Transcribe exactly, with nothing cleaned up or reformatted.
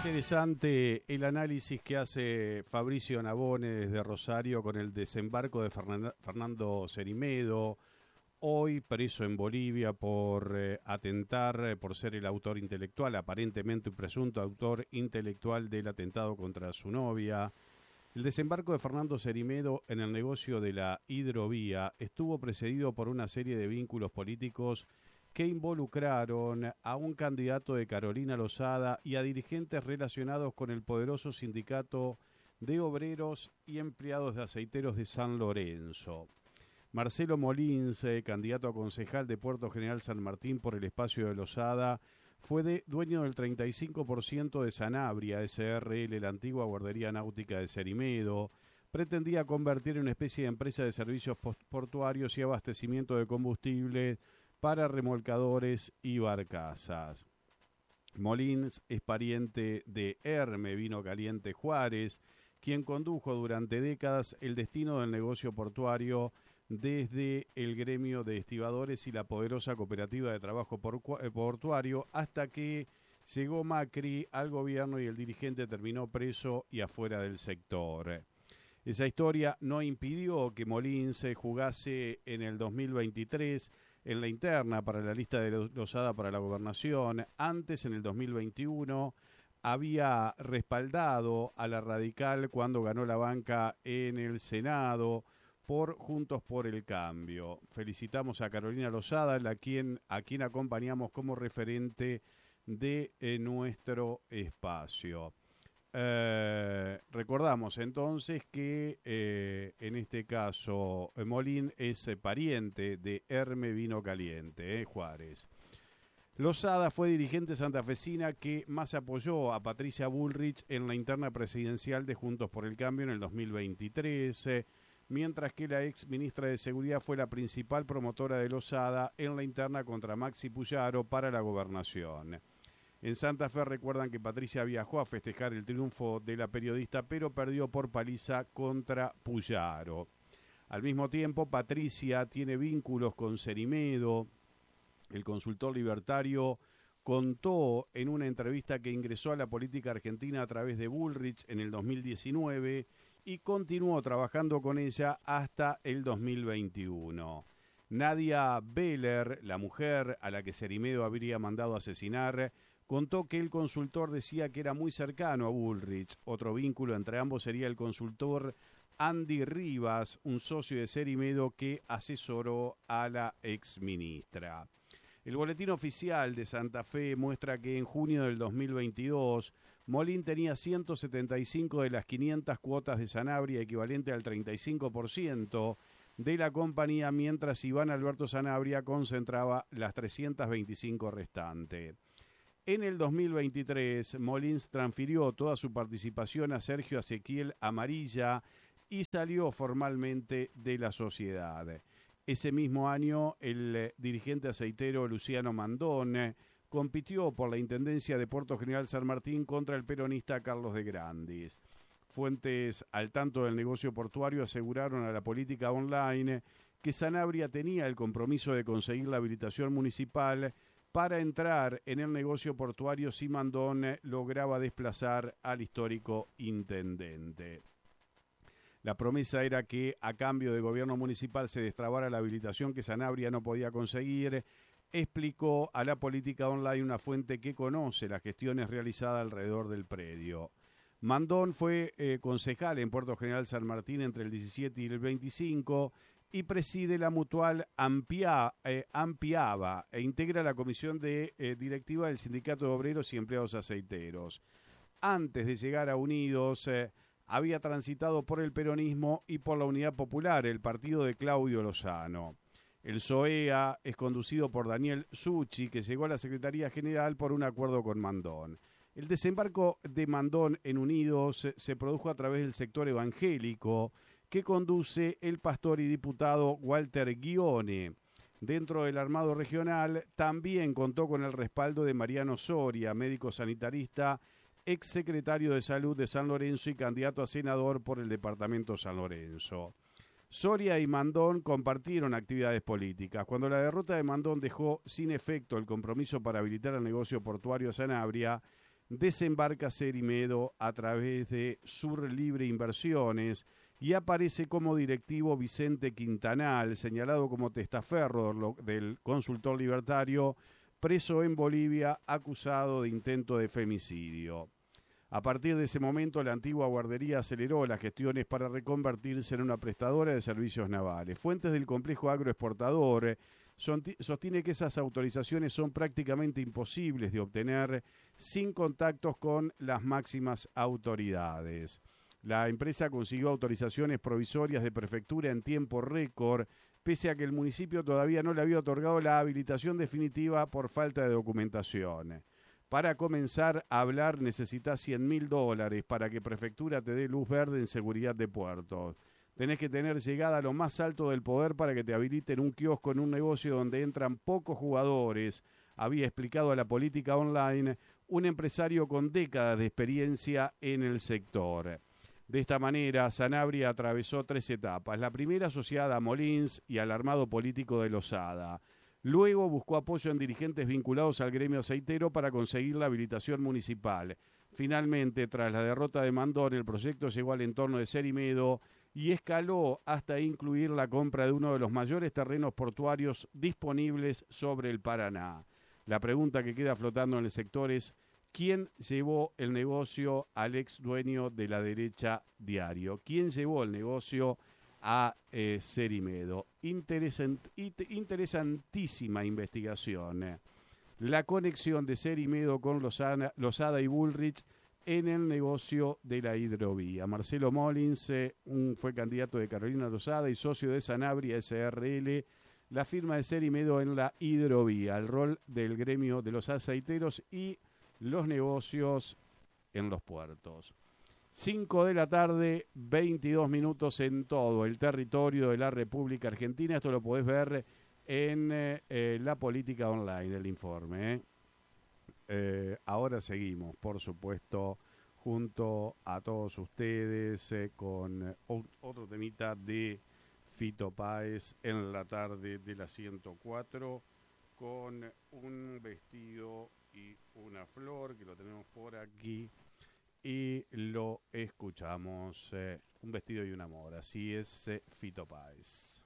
Interesante el análisis que hace Fabricio Navone desde Rosario con el desembarco de Fernando Cerimedo, hoy preso en Bolivia por eh, atentar, eh, por ser el autor intelectual, aparentemente un presunto autor intelectual del atentado contra su novia. El desembarco de Fernando Cerimedo en el negocio de la hidrovía estuvo precedido por una serie de vínculos políticos que involucraron a un candidato de Carolina Lozada y a dirigentes relacionados con el poderoso sindicato de obreros y empleados de aceiteros de San Lorenzo. Marcelo Molins, eh, candidato a concejal de Puerto General San Martín por el espacio de Lozada, fue de, dueño del treinta y cinco por ciento de Sanabria S R L, la antigua guardería náutica de Cerimedo. Pretendía convertir en una especie de empresa de servicios portuarios y abastecimiento de combustible para remolcadores y barcazas. Molins es pariente de Herme Vino Caliente Juárez, quien condujo durante décadas el destino del negocio portuario desde el gremio de estibadores y la poderosa cooperativa de trabajo portuario hasta que llegó Macri al gobierno y el dirigente terminó preso y afuera del sector. Esa historia no impidió que Molins jugase en el dos mil veintitrés en la interna para la lista de Lozada para la gobernación. Antes, en el dos mil veintiuno, había respaldado a la Radical cuando ganó la banca en el Senado por Juntos por el Cambio. Felicitamos a Carolina Lozada, la quien, a quien acompañamos como referente de eh, nuestro espacio. Eh, recordamos entonces que eh, en este caso eh, Molín es eh, pariente de Herme Vino Caliente, eh, Juárez. Lozada fue dirigente santafesina que más apoyó a Patricia Bullrich en la interna presidencial de Juntos por el Cambio en el dos mil veintitrés, eh, mientras que la ex ministra de Seguridad fue la principal promotora de Lozada en la interna contra Maxi Puyaro para la gobernación. En Santa Fe recuerdan que Patricia viajó a festejar el triunfo de la periodista, pero perdió por paliza contra Puyaro. Al mismo tiempo, Patricia tiene vínculos con Cerimedo. El consultor libertario contó en una entrevista que ingresó a la política argentina a través de Bullrich en el dos mil diecinueve y continuó trabajando con ella hasta el dos mil veintiuno. Nadia Beller, la mujer a la que Cerimedo habría mandado asesinar, contó que el consultor decía que era muy cercano a Bullrich. Otro vínculo entre ambos sería el consultor Andy Rivas, un socio de Cerimedo que asesoró a la exministra. El boletín oficial de Santa Fe muestra que en junio del dos mil veintidós, Molín tenía ciento setenta y cinco de las quinientas cuotas de Sanabria, equivalente al treinta y cinco por ciento de la compañía, mientras Iván Alberto Sanabria concentraba las trescientas veinticinco restantes. En el dos mil veintitrés, Molins transfirió toda su participación a Sergio Ezequiel Amarilla y salió formalmente de la sociedad. Ese mismo año, el eh, dirigente aceitero Luciano Mandón eh, compitió por la intendencia de Puerto General San Martín contra el peronista Carlos de Grandis. Fuentes al tanto del negocio portuario aseguraron a la política online que Sanabria tenía el compromiso de conseguir la habilitación municipal para entrar en el negocio portuario si Mandón eh, lograba desplazar al histórico intendente. La promesa era que a cambio de gobierno municipal se destrabara la habilitación que Sanabria no podía conseguir, explicó a la política online una fuente que conoce las gestiones realizadas alrededor del predio. Mandón fue eh, concejal en Puerto General San Martín entre el diecisiete y el veinticinco y preside la mutual Ampia, eh, Ampiaba e integra la comisión de eh, directiva del Sindicato de Obreros y Empleados Aceiteros. Antes de llegar a Unidos, eh, había transitado por el peronismo y por la Unidad Popular, el partido de Claudio Lozano. El S O E A es conducido por Daniel Succi, que llegó a la Secretaría General por un acuerdo con Mandón. El desembarco de Mandón en Unidos se produjo a través del sector evangélico que conduce el pastor y diputado Walter Guione. Dentro del armado regional también contó con el respaldo de Mariano Soria, médico sanitarista, exsecretario de Salud de San Lorenzo y candidato a senador por el departamento San Lorenzo. Soria y Mandón compartieron actividades políticas. Cuando la derrota de Mandón dejó sin efecto el compromiso para habilitar el negocio portuario Sanabria, desembarca Cerimedo a través de Sur Libre Inversiones y aparece como directivo Vicente Quintanal, señalado como testaferro del consultor libertario, preso en Bolivia, acusado de intento de femicidio. A partir de ese momento, la antigua guardería aceleró las gestiones para reconvertirse en una prestadora de servicios navales. Fuentes del complejo agroexportador sostiene que esas autorizaciones son prácticamente imposibles de obtener sin contactos con las máximas autoridades. La empresa consiguió autorizaciones provisorias de prefectura en tiempo récord, pese a que el municipio todavía no le había otorgado la habilitación definitiva por falta de documentación. Para comenzar a hablar necesitas cien mil dólares para que prefectura te dé luz verde en seguridad de puertos. Tenés que tener llegada a lo más alto del poder para que te habiliten un kiosco en un negocio donde entran pocos jugadores, había explicado a la política online un empresario con décadas de experiencia en el sector. De esta manera, Sanabria atravesó tres etapas. La primera asociada a Molins y al armado político de Losada. Luego buscó apoyo en dirigentes vinculados al gremio aceitero para conseguir la habilitación municipal. Finalmente, tras la derrota de Mandón, el proyecto llegó al entorno de Cerimedo y escaló hasta incluir la compra de uno de los mayores terrenos portuarios disponibles sobre el Paraná. La pregunta que queda flotando en el sector es: ¿quién llevó el negocio al ex dueño de La Derecha Diario? ¿Quién llevó el negocio a eh, Cerimedo? Interesant, interesantísima investigación. La conexión de Cerimedo con Losana, Losada y Bullrich en el negocio de la hidrovía. Marcelo Molins eh, un, fue candidato de Carolina Losada y socio de Sanabria S R L, la firma de Cerimedo en la hidrovía, el rol del gremio de los aceiteros y los negocios en los puertos. cinco de la tarde, veintidós minutos en todo el territorio de la República Argentina. Esto lo podés ver en eh, la política online, el informe. ¿eh? Eh, ahora seguimos, por supuesto, junto a todos ustedes eh, con eh, otro temita de Fito Páez en la tarde de la ciento cuatro, con un vestido y una flor, que lo tenemos por aquí, y lo escuchamos, eh, un vestido y un amor. Así es, eh, Fito Páez.